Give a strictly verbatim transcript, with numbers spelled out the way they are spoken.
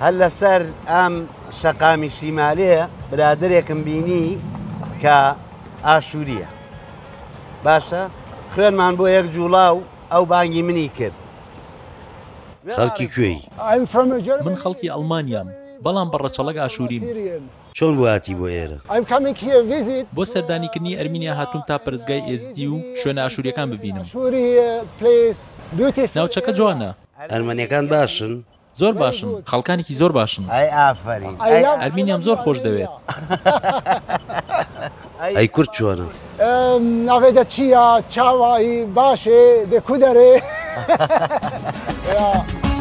هەر لەسەر ئەم شەقامی شیمالەیە برادرێکم بینی کە ئاشووریە باشە خوێنمان بۆ یەک جوڵاو ئەو بانگی منی کرد. خەڵکی کوێی؟ من خەڵکی ئەڵمانیام بەڵام بەڕەچەڵک ئاشووریم. چۆن بۆ هاتی بۆ ئێرە؟ بۆ سەردانیکردنی ئەرمینیا هاتووم تا پەرستگای ئێزدی و شوێنە ئاشووریەکان ببینم. ناوچەکە جوانە. ئەرمەنیەکان باشن؟ زۆر باشن، خەڵکانێکی زۆر باشن. ئەی ئافرین ئەرمینیام زۆر خۆش دەوێت. ئەی کورد چۆنە؟ ناوێدە چییە؟ چاوایی باشێ دەکو دەرێ.